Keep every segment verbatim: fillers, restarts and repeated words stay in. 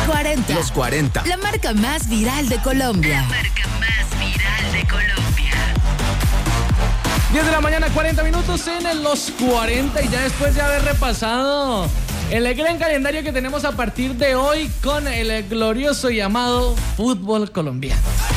cuarenta. Los cuarenta. La marca más viral de Colombia. La marca más viral de Colombia. diez de la mañana, cuarenta minutos en Los cuarenta. Y ya después de haber repasado el gran calendario que tenemos a partir de hoy con el glorioso llamado fútbol colombiano.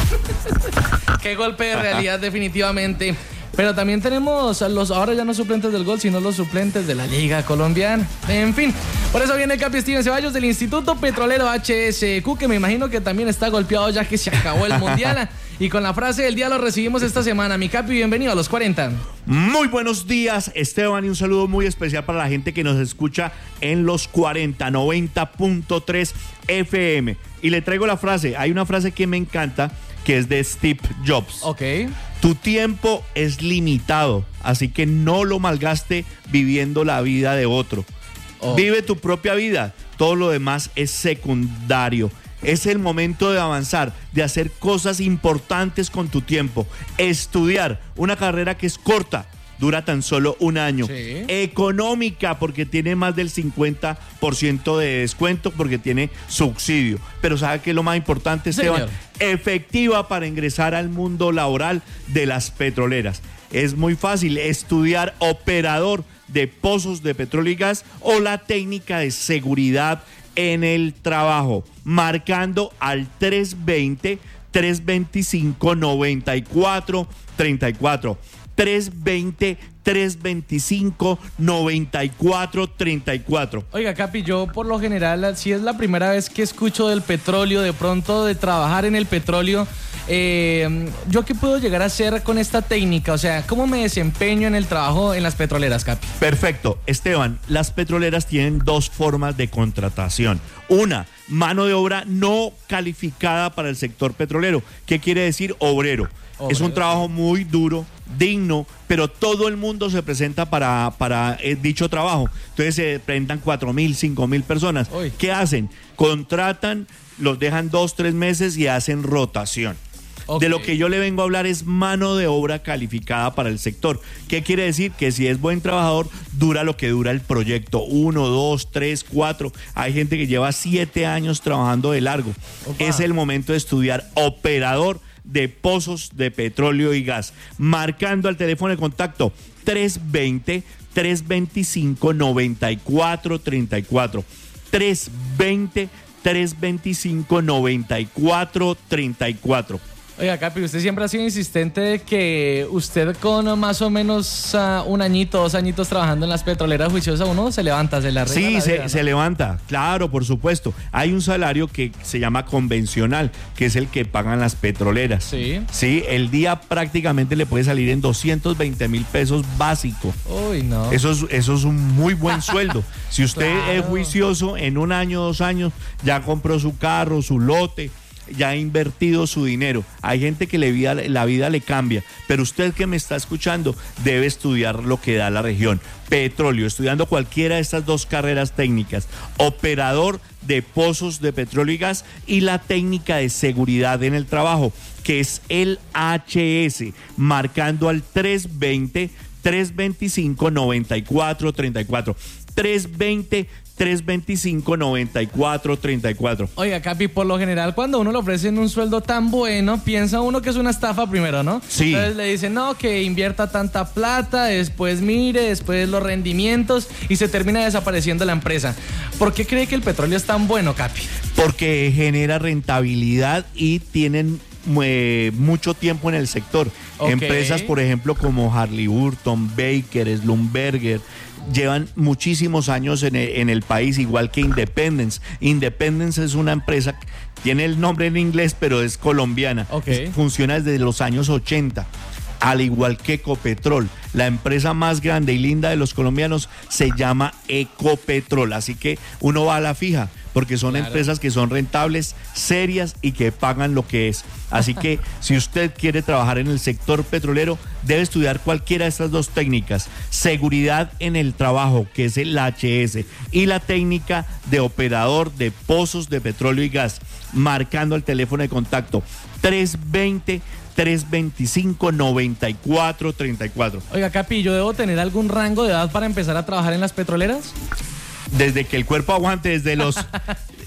Qué golpe de realidad, definitivamente. Pero también tenemos los ahora ya no suplentes del gol, sino los suplentes de la Liga Colombiana. En fin, por eso viene el Capi Steven Ceballos del Instituto Petrolero H S Q, que me imagino que también está golpeado ya que se acabó el Mundial. Y con la frase del día lo recibimos esta semana. Mi Capi, bienvenido a Los cuarenta. Muy buenos días, Esteban, y un saludo muy especial para la gente que nos escucha en Los cuarenta, noventa punto tres F M. Y le traigo la frase, hay una frase que me encanta, que es de Steve Jobs. Ok. Tu tiempo es limitado, así que no lo malgaste viviendo la vida de otro. Oh. Vive tu propia vida, todo lo demás es secundario. Es el momento de avanzar, de hacer cosas importantes con tu tiempo. Estudiar una carrera que es corta, dura tan solo un año. Sí. Económica, porque tiene más del cincuenta por ciento de descuento, porque tiene subsidio. Pero ¿sabe qué es lo más importante, Esteban? Señor. Efectiva para ingresar al mundo laboral de las petroleras. Es muy fácil estudiar operador de pozos de petróleo y gas o la técnica de seguridad en el trabajo, marcando al tres veinte, tres veinticinco, noventa y cuatro, treinta y cuatro. tres veinte, tres veinticinco, noventa y cuatro, treinta y cuatro. Oiga, Capi, yo por lo general, si es la primera vez que escucho del petróleo, de pronto de trabajar en el petróleo, eh, ¿yo qué puedo llegar a hacer con esta técnica? O sea, ¿cómo me desempeño en el trabajo en las petroleras, Capi? Perfecto. Esteban, las petroleras tienen dos formas de contratación. Una, mano de obra no calificada para el sector petrolero. ¿Qué quiere decir obrero? Obrero. Es un trabajo muy duro, digno, pero todo el mundo se presenta para, para eh, dicho trabajo. Entonces se presentan cuatro mil, cinco mil personas. Uy. ¿Qué hacen? Contratan, los dejan dos, tres meses y hacen rotación. Okay. De lo que yo le vengo a hablar es mano de obra calificada para el sector. ¿Qué quiere decir? Que si es buen trabajador, dura lo que dura el proyecto. Uno, dos, tres, cuatro. Hay gente que lleva siete años trabajando de largo. Opa. Es el momento de estudiar operador de pozos de petróleo y gas, marcando al teléfono de contacto tres veinte, tres veinticinco, noventa y cuatro, treinta y cuatro, tres veinte, tres veinticinco, noventa y cuatro, treinta y cuatro. Oiga, Capi, usted siempre ha sido insistente de que usted con más o menos uh, un añito, dos añitos trabajando en las petroleras juiciosas, uno se levanta, se le arregla Sí, la se, vida, ¿no? se levanta, claro, por supuesto. Hay un salario que se llama convencional, que es el que pagan las petroleras. Sí. Sí, el día prácticamente le puede salir en doscientos veinte mil pesos básico. Uy, no. Eso es, eso es un muy buen sueldo. Si usted Claro. es juicioso, en un año, dos años, ya compró su carro, su lote, ya ha invertido su dinero. Hay gente que le vida, la vida le cambia, pero usted que me está escuchando debe estudiar lo que da la región. Petróleo, estudiando cualquiera de estas dos carreras técnicas, operador de pozos de petróleo y gas y la técnica de seguridad en el trabajo, que es el H S, marcando al tres veinte, tres veinticinco, noventa y cuatro, treinta y cuatro. tres veinte, tres veinticinco, noventa y cuatro, treinta y cuatro. Oiga, Capi, por lo general cuando uno le ofrecen un sueldo tan bueno, piensa uno que es una estafa primero, ¿no? Sí. Entonces le dicen, no, que invierta tanta plata, después mire, después los rendimientos y se termina desapareciendo la empresa. ¿Por qué cree que el petróleo es tan bueno, Capi? Porque genera rentabilidad y tienen eh, mucho tiempo en el sector. Okay. Empresas, por ejemplo, como Halliburton, Baker, Schlumberger, llevan muchísimos años en el, en el país, igual que Independence. Independence es una empresa, tiene el nombre en inglés, pero es colombiana. Okay. Funciona desde los años ochenta. Al igual que Ecopetrol, la empresa más grande y linda de los colombianos se llama Ecopetrol. Así que uno va a la fija, porque son claro. empresas que son rentables, serias y que pagan lo que es. Así que si usted quiere trabajar en el sector petrolero, debe estudiar cualquiera de estas dos técnicas. Seguridad en el trabajo, que es el H S, y la técnica de operador de pozos de petróleo y gas, marcando el teléfono de contacto tres veinte, tres veinticinco, noventa y cuatro, treinta y cuatro. Oiga, Capi, ¿yo debo tener algún rango de edad para empezar a trabajar en las petroleras? Desde que el cuerpo aguante, desde los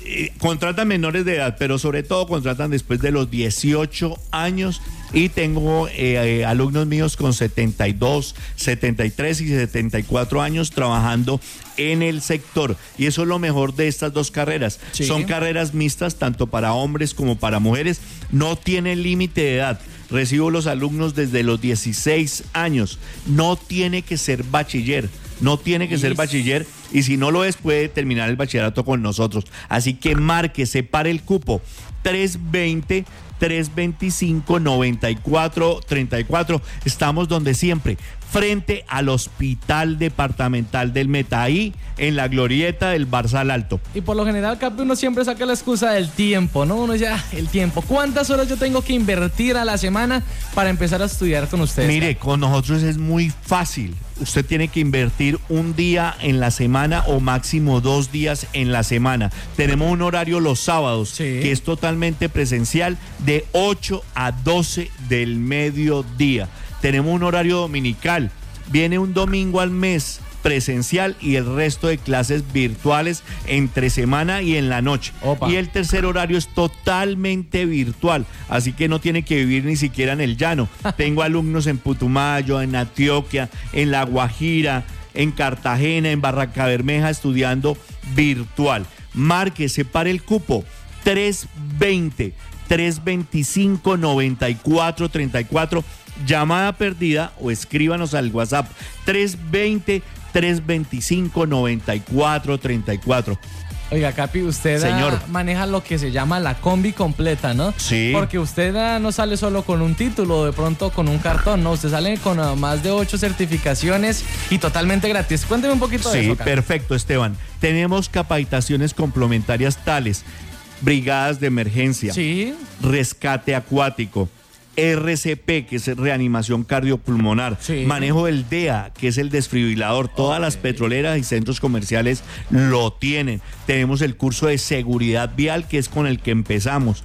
eh, contratan menores de edad, pero sobre todo contratan después de los dieciocho años. Y tengo eh, eh, alumnos míos con setenta y dos, setenta y tres y setenta y cuatro años trabajando en el sector. Y eso es lo mejor de estas dos carreras. Sí. Son carreras mixtas tanto para hombres como para mujeres. No tiene límite de edad. Recibo los alumnos desde los dieciséis años. No tiene que ser bachiller. No tiene que ser bachiller. Y si no lo es, puede terminar el bachillerato con nosotros. Así que marque, separe el cupo. tres veinte, tres veinticinco, noventa y cuatro treinta y cuatro. Estamos donde siempre, frente al Hospital Departamental del Meta, ahí en la glorieta del Barzal Alto. Y por lo general, Capi, uno siempre saca la excusa del tiempo, ¿no? Uno ya, el tiempo. ¿Cuántas horas yo tengo que invertir a la semana para empezar a estudiar con ustedes? Mire, con nosotros es muy fácil. Usted tiene que invertir un día en la semana o máximo dos días en la semana. Tenemos un horario los sábados, sí, que es totalmente presencial, de ocho a doce del mediodía. Tenemos un horario dominical. Viene un domingo al mes presencial y el resto de clases virtuales entre semana y en la noche. Opa. Y el tercer horario es totalmente virtual, así que no tiene que vivir ni siquiera en el llano. Tengo alumnos en Putumayo, en Antioquia, en La Guajira, en Cartagena, en Barrancabermeja estudiando virtual. Marque, separe el cupo tres veinte, tres veinticinco, noventa y cuatro treinta y cuatro. Llamada perdida o escríbanos al WhatsApp tres veinte, tres veinticinco, noventa y cuatro treinta y cuatro. Oiga, Capi, usted Señor. ah, maneja lo que se llama la combi completa, ¿no? Sí. Porque usted ah, no sale solo con un título, de pronto con un cartón, ¿no? Usted sale con ah, más de ocho certificaciones y totalmente gratis. Cuénteme un poquito de Sí, eso, Capi. perfecto, Esteban. Tenemos capacitaciones complementarias tales: brigadas de emergencia, Sí. rescate acuático, R C P, que es reanimación cardiopulmonar, Sí. manejo del D E A, que es el desfibrilador. Todas Ok. las petroleras y centros comerciales lo tienen. Tenemos el curso de seguridad vial, que es con el que empezamos,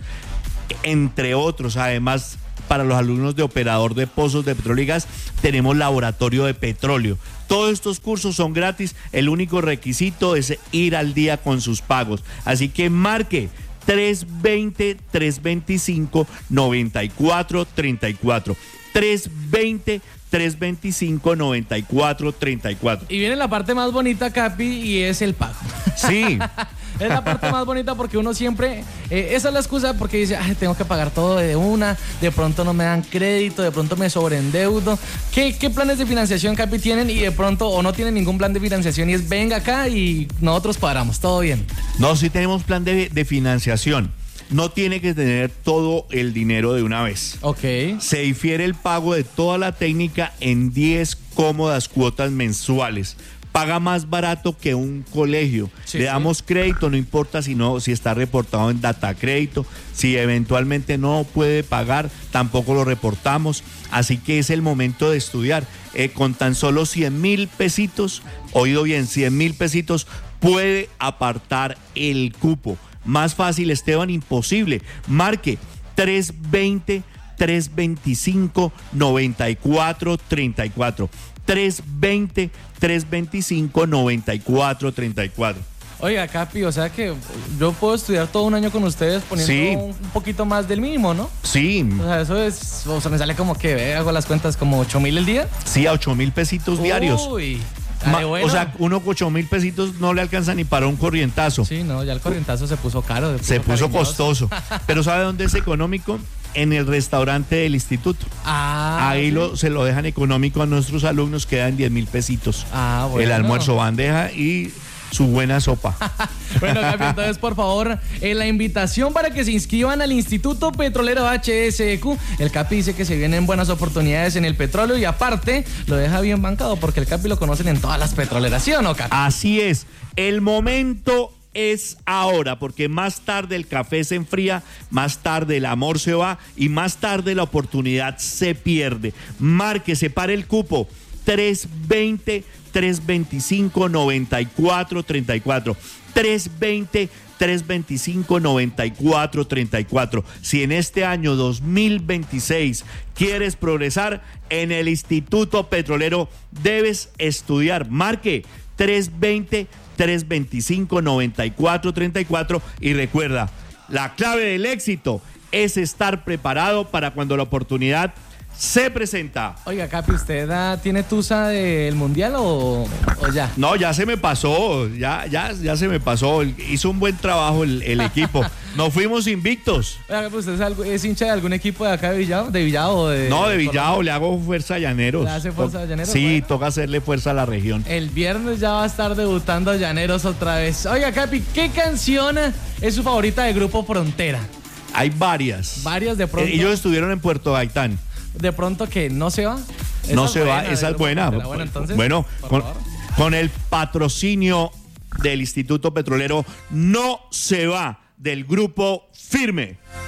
entre otros. Además, para los alumnos de operador de pozos de petróleo y gas, tenemos laboratorio de petróleo. Todos estos cursos son gratis. El único requisito es ir al día con sus pagos. Así que marque tres veinte, tres veinticinco, noventa y cuatro treinta y cuatro. tres veinte, tres veinticinco, noventa y cuatro treinta y cuatro. Y viene la parte más bonita, Capi, y es el pago. Sí. Es la parte más bonita porque uno siempre, eh, esa es la excusa porque dice, ay, tengo que pagar todo de una, de pronto no me dan crédito, de pronto me sobreendeudo. ¿Qué, qué planes de financiación, Capi, tienen? Y de pronto, o no tienen ningún plan de financiación y es, venga acá y nosotros cuadramos, todo bien. No, sí tenemos plan de, de financiación. No tiene que tener todo el dinero de una vez. Ok. Se difiere el pago de toda la técnica en diez cómodas cuotas mensuales. Paga más barato que un colegio. Sí, Le sí. damos crédito, no importa si no, si está reportado en data crédito. Si eventualmente no puede pagar, tampoco lo reportamos. Así que es el momento de estudiar. Eh, con tan solo cien mil pesitos, oído bien, cien mil pesitos, puede apartar el cupo. Más fácil, Esteban, imposible. Marque tres veinte, tres veinticinco, noventa y cuatro treinta y cuatro. tres veinte, tres veinticinco, noventa y cuatro treinta y cuatro. Oiga, Capi, o sea que yo puedo estudiar todo un año con ustedes poniendo Sí. un, un poquito más del mínimo, ¿no? Sí, O sea, eso es, o sea, me sale como que, ve, hago las cuentas como ocho mil el día. sí, a ocho mil pesitos diarios. Uy, Ma- dale, bueno. O sea, uno con ocho mil pesitos no le alcanza ni para un corrientazo. Sí, no, ya el corrientazo se puso caro. Se puso cariñoso. costoso. Pero ¿sabe dónde es económico? En el restaurante del instituto. Ah, Ahí sí. lo, se lo dejan económico a nuestros alumnos, quedan diez mil pesitos. Ah, bueno. El almuerzo, bandeja y su buena sopa. Bueno, Capi, entonces, por favor, eh, la invitación para que se inscriban al Instituto Petrolero H S E Q. El Capi dice que se vienen buenas oportunidades en el petróleo y aparte lo deja bien bancado porque el Capi lo conocen en todas las petroleras, ¿sí o no, Capi? Así es, el momento es ahora, porque más tarde el café se enfría, más tarde el amor se va y más tarde la oportunidad se pierde. Marque, separe el cupo tres veinte, tres veinticinco, noventa y cuatro treinta y cuatro. tres veinte, tres veinticinco, noventa y cuatro treinta y cuatro. Si en este año dos mil veintiséis quieres progresar en el Instituto Petrolero, debes estudiar. Marque tres veinte, tres dos cinco, nueve cuatro tres cuatro. Y recuerda, la clave del éxito es estar preparado para cuando la oportunidad se presenta. Oiga, Capi, ¿usted ah, tiene tusa del mundial o, o ya? No, ya se me pasó, ya, ya, ya se me pasó. Hizo un buen trabajo el, el equipo. Nos fuimos invictos. Oiga, Capi, ¿usted es, algo, es hincha de algún equipo de acá de Villado? ¿De Villado o de...? No, de Villado, le hago fuerza a Llaneros. ¿Le hace fuerza a Llaneros? Sí, Bueno, toca hacerle fuerza a la región. el viernes ya va a estar debutando Llaneros otra vez. Oiga, Capi, ¿qué canción es su favorita del grupo Frontera? Hay varias. Varias de pronto. Eh, Ellos estuvieron en Puerto Gaitán. De pronto que no se va. Esa No es se buena, va, esa es buena. Bueno, entonces, Bueno, por con, favor. con el patrocinio del Instituto Petrolero, no se va del grupo Firme.